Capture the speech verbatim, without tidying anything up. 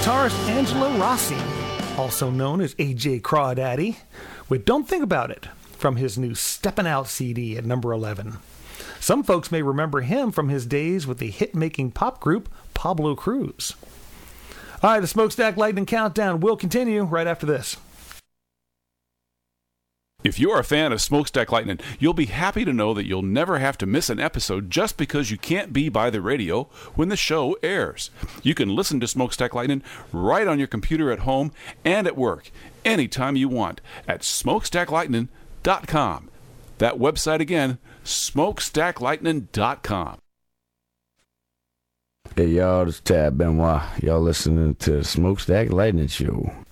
guitarist Angelo Rossi, also known as A J Crawdaddy, with Don't Think About It from his new Steppin' Out C D at number eleven. Some folks may remember him from his days with the hit-making pop group Pablo Cruz. All right, the Smokestack Lightning Countdown will continue right after this. If you're a fan of Smokestack Lightning, you'll be happy to know that you'll never have to miss an episode just because you can't be by the radio when the show airs. You can listen to Smokestack Lightning right on your computer at home and at work, anytime you want, at smokestack lightning dot com. That website again, smokestack lightning dot com. Hey y'all, this is Tab Benoit. Y'all listening to Smokestack Lightning Show.